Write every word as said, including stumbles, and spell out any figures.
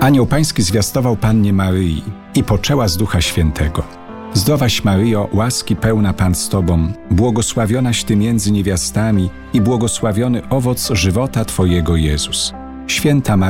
Anioł Pański zwiastował Pannie Maryi i poczęła z Ducha Świętego. Zdrowaś Maryjo, łaski pełna Pan z Tobą, błogosławionaś Ty między niewiastami i błogosławiony owoc żywota Twojego Jezus. Święta Maryjo,